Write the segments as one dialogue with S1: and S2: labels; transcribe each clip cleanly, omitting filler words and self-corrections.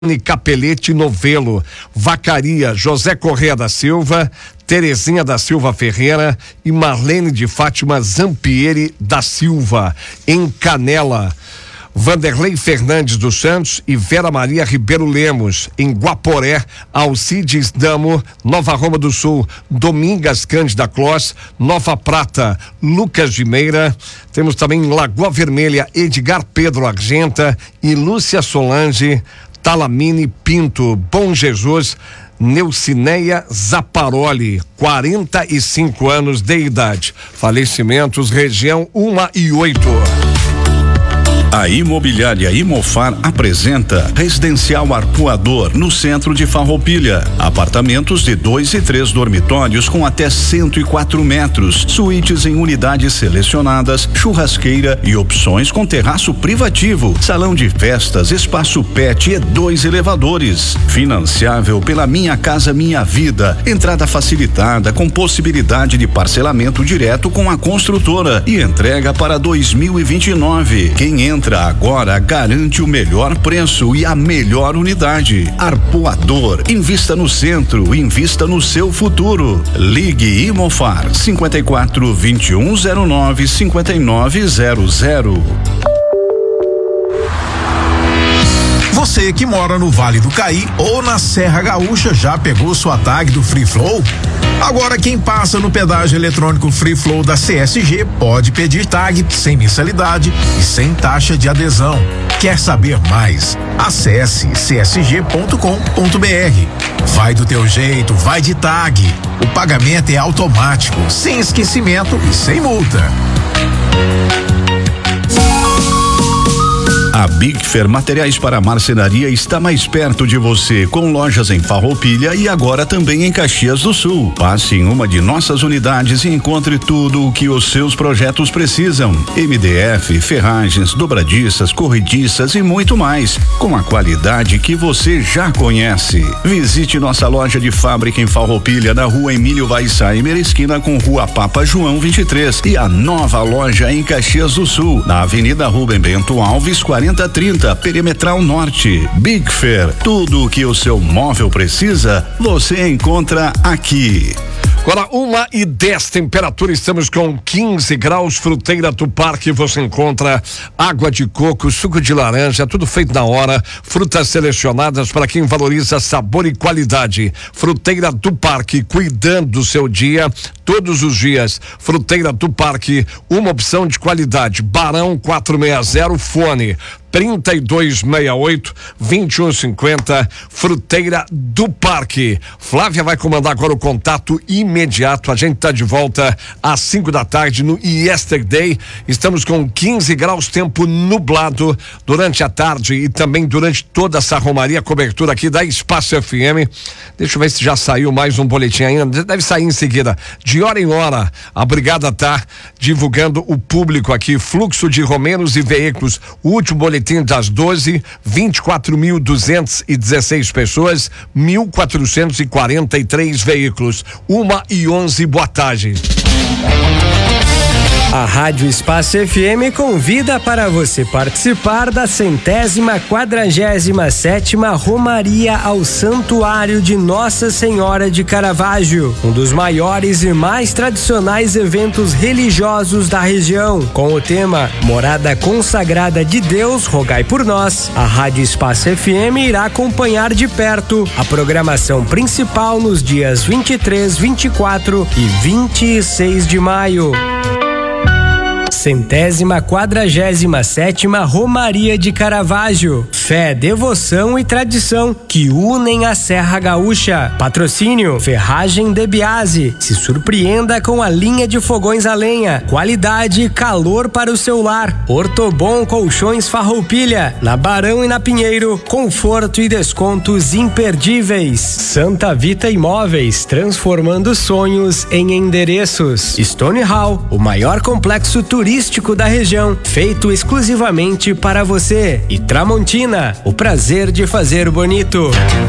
S1: Capelete Novelo, Vacaria José Correia da Silva, Terezinha da Silva Ferreira e Marlene de Fátima Zampieri da Silva, em Canela. Vanderlei Fernandes dos Santos e Vera Maria Ribeiro Lemos, em Guaporé. Alcides Damo, Nova Roma do Sul, Domingas Cândida Clós, Nova Prata, Lucas de Meira. Temos também em Lagoa Vermelha, Edgar Pedro Argenta e Lúcia Solange Talamine Pinto. Bom Jesus, Neucineia Zaparoli, 45 anos de idade. Falecimentos, região 1 e 8.
S2: A Imobiliária Imofar apresenta Residencial Arpoador, no centro de Farroupilha. Apartamentos de 2 e 3 dormitórios com até 104 metros, suítes em unidades selecionadas, churrasqueira e opções com terraço privativo, salão de festas, espaço pet e 2 elevadores. Financiável pela Minha Casa Minha Vida. Entrada facilitada com possibilidade de parcelamento direto com a construtora e entrega para 2029. Quem entra agora garante o melhor preço e a melhor unidade. Arpoador, invista no centro, invista no seu futuro. Ligue Imofar 54 2109 5900.
S3: Você que mora no Vale do Caí ou na Serra Gaúcha já pegou sua tag do Free Flow? Agora quem passa no pedágio eletrônico Free Flow da CSG pode pedir tag sem mensalidade e sem taxa de adesão. Quer saber mais? Acesse csg.com.br. Vai do teu jeito, vai de tag. O pagamento é automático, sem esquecimento e sem multa.
S2: A Big Fair Materiais para Marcenaria está mais perto de você, com lojas em Farroupilha e agora também em Caxias do Sul. Passe em uma de nossas unidades e encontre tudo o que os seus projetos precisam. MDF, ferragens, dobradiças, corrediças e muito mais, com a qualidade que você já conhece. Visite nossa loja de fábrica em Farroupilha, na Rua Emílio Weissheimer, esquina com Rua Papa João 23, e a nova loja em Caxias do Sul, na Avenida Rubem Bento Alves 4030, Perimetral Norte. Big Fair, tudo o que o seu móvel precisa, você encontra aqui.
S1: Agora 1:10, temperatura, estamos com 15 graus. Fruteira do Parque, você encontra água de coco, suco de laranja, tudo feito na hora, frutas selecionadas para quem valoriza sabor e qualidade. Fruteira do Parque, cuidando do seu dia todos os dias. Fruteira do Parque, uma opção de qualidade. Barão 460, fone 3268-2150, Fruteira do Parque. Flávia vai comandar agora o contato imediato. A gente está de volta às 5 da tarde no Yesterday. Estamos com 15 graus, tempo nublado durante a tarde e também durante toda essa romaria, cobertura aqui da Espaço FM. Deixa eu ver se já saiu mais um boletim ainda. Deve sair em seguida. De hora em hora, a brigada tá divulgando o público aqui, fluxo de romenos e veículos. O último boletim das 12, 24.216 pessoas, 1.443 veículos. 1:11, boa tarde.
S4: A Rádio Espaço FM convida para você participar da 147ª Romaria ao Santuário de Nossa Senhora de Caravaggio, um dos maiores e mais tradicionais eventos religiosos da região. Com o tema Morada Consagrada de Deus, rogai por nós, a Rádio Espaço FM irá acompanhar de perto a programação principal nos dias 23, 24 e 26 de maio. 147ª Romaria de Caravaggio. Fé, devoção e tradição que unem a Serra Gaúcha. Patrocínio Ferragem de Biase. Se surpreenda com a linha de fogões a lenha. Qualidade e calor para o seu lar. Ortobon Colchões Farroupilha. Na Barão e na Pinheiro. Conforto e descontos imperdíveis. Santa Vita Imóveis. Transformando sonhos em endereços. Stone Hall, o maior complexo turístico da região, feito exclusivamente para você. E Tramontina, o prazer de fazer bonito.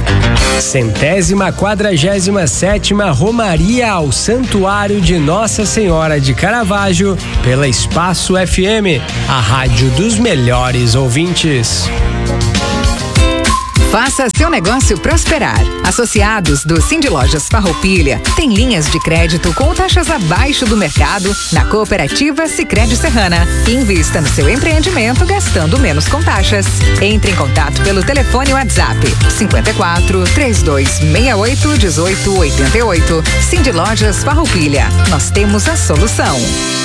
S4: 147ª Romaria ao Santuário de Nossa Senhora de Caravaggio, pela Espaço FM, a rádio dos melhores ouvintes.
S5: Faça seu negócio prosperar. Associados do Cindy Lojas Farroupilha têm linhas de crédito com taxas abaixo do mercado na cooperativa Sicredi Serrana. Invista no seu empreendimento gastando menos com taxas. Entre em contato pelo telefone WhatsApp 54 3268 1888. Cindy Lojas Farroupilha. Nós temos a solução.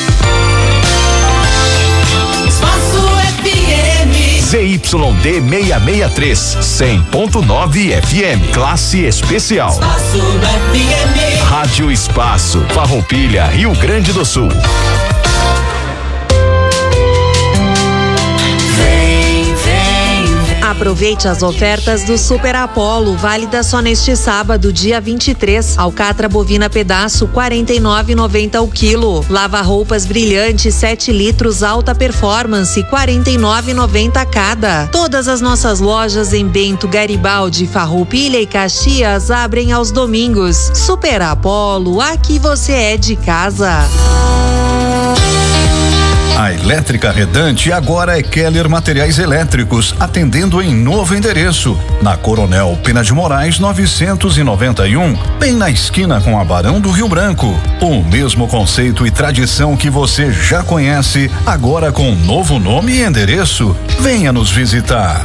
S6: ZYD 663, 100.9 FM, classe especial.
S7: Espaço FM.
S6: Rádio Espaço, Farroupilha, Rio Grande do Sul.
S8: Aproveite as ofertas do Super Apollo, válida só neste sábado, dia 23. Alcatra bovina pedaço, R$ 49,90 o quilo. Lava-roupas brilhante, 7 litros, alta performance, R$ 49,90 cada. Todas as nossas lojas em Bento, Garibaldi, Farroupilha e Caxias abrem aos domingos. Super Apollo, aqui você é de casa.
S2: A Elétrica Redante agora é Keller Materiais Elétricos, atendendo em novo endereço, na Coronel Pena de Moraes 991, bem na esquina com a Barão do Rio Branco. O mesmo conceito e tradição que você já conhece, agora com novo nome e endereço. Venha nos visitar.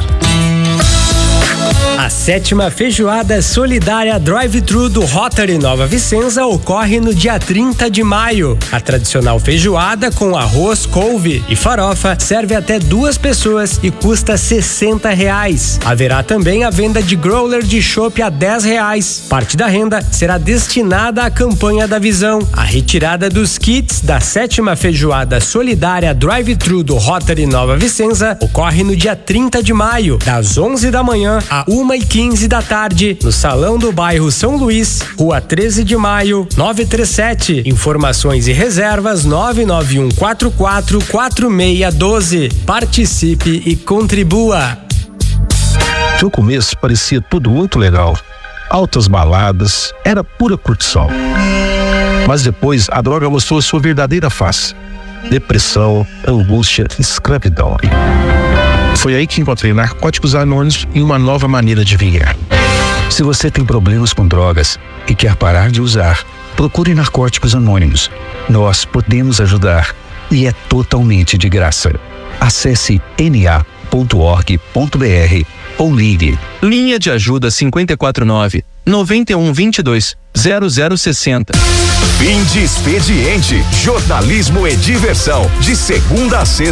S4: A 7ª Feijoada Solidária Drive-Thru do Rotary Nova Vicenza ocorre no dia 30 de maio. A tradicional feijoada com arroz, couve e farofa serve até 2 pessoas e custa R$60. Haverá também a venda de growler de chopp a R$10. Parte da renda será destinada à campanha da Visão. A retirada dos kits da 7ª Feijoada Solidária Drive-Thru do Rotary Nova Vicenza ocorre no dia 30 de maio, das 11 da manhã a 1h15 da tarde, no Salão do Bairro São Luís, Rua 13 de Maio, 937. Informações e reservas 991444612. Participe e contribua.
S9: No começo parecia tudo muito legal. Altas baladas, era pura curtição. Mas depois a droga mostrou sua verdadeira face: depressão, angústia, escravidão. Foi aí que encontrei Narcóticos Anônimos e uma nova maneira de viver. Se você tem problemas com drogas e quer parar de usar, procure Narcóticos Anônimos. Nós podemos ajudar e é totalmente de graça. Acesse na.org.br ou ligue.
S10: Linha de ajuda 549 9122 0060.
S6: Fim de expediente. Jornalismo e diversão. De segunda a sexta.